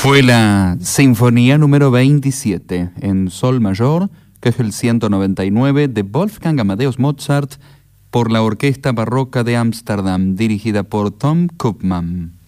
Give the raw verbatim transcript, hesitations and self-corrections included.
Fue la Sinfonía número veintisiete en Sol mayor, que es el ciento noventa y nueve de Wolfgang Amadeus Mozart por la Orquesta Barroca de Ámsterdam, dirigida por Tom Koopman.